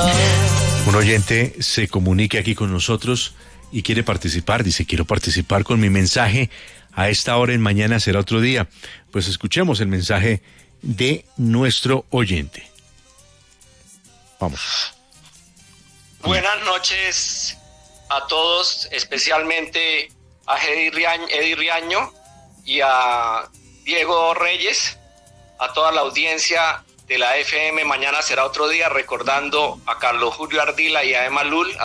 Un oyente se comunica aquí con nosotros y quiere participar. Dice, quiero participar con mi mensaje a esta hora en Mañana Será Otro Día. Pues escuchemos el mensaje de nuestro oyente. Vamos. Buenas noches a todos, especialmente a Eddie Riaño y a Diego Reyes, a toda la audiencia de la FM Mañana Será Otro Día, recordando a Carlos Julio Ardila y a Emma Lul.